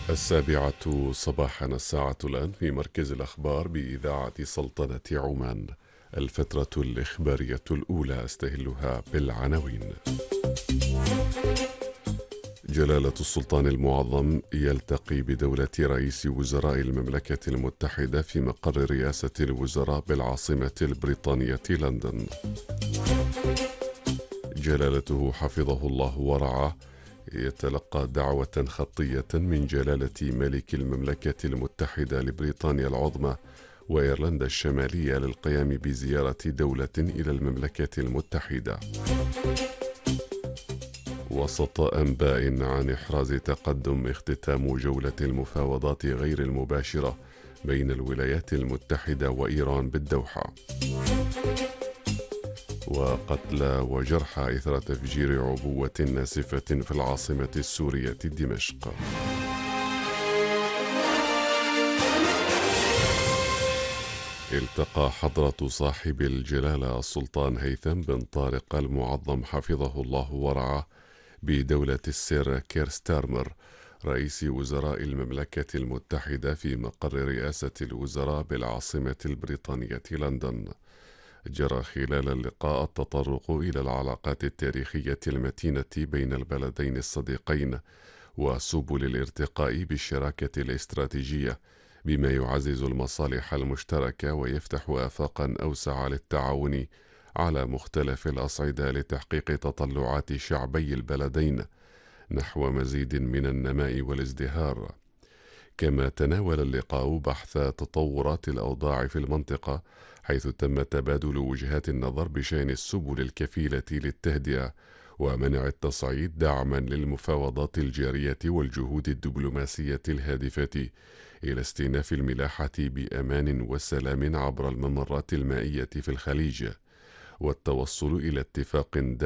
السابعة صباحا، الساعة الآن في مركز الأخبار بإذاعة سلطنة عمان. الفترة الإخبارية الأولى أستهلها بالعناوين. جلالة السلطان المعظم يلتقي بدولة رئيس وزراء المملكة المتحدة في مقر رئاسة الوزراء بالعاصمة البريطانية لندن. جلالته حفظه الله ورعاه يتلقى دعوة خطية من جلالة ملك المملكة المتحدة لبريطانيا العظمى وإيرلندا الشمالية للقيام بزيارة دولة إلى المملكة المتحدة. وسط أنباء عن إحراز تقدم اختتام جولة المفاوضات غير المباشرة بين الولايات المتحدة وإيران بالدوحة. وقتلى وجرحى إثر تفجير عبوة ناسفة في العاصمة السورية دمشق. التقى حضرة صاحب الجلالة السلطان هيثم بن طارق المعظم حفظه الله ورعاه بدولة السير كير ستارمر رئيس وزراء المملكة المتحدة في مقر رئاسة الوزراء بالعاصمة البريطانية لندن. جرى خلال اللقاء التطرق إلى العلاقات التاريخية المتينة بين البلدين الصديقين وسبل الارتقاء بالشراكة الاستراتيجية بما يعزز المصالح المشتركة ويفتح آفاقا أوسع للتعاون على مختلف الأصعدة لتحقيق تطلعات شعبي البلدين نحو مزيد من النماء والازدهار. كما تناول اللقاء بحث تطورات الأوضاع في المنطقة، حيث تم تبادل وجهات النظر بشأن السبل الكفيلة للتهدئة ومنع التصعيد دعما للمفاوضات الجارية والجهود الدبلوماسية الهادفة إلى استئناف الملاحة بأمان وسلام عبر الممرات المائية في الخليج، والتوصل إلى اتفاق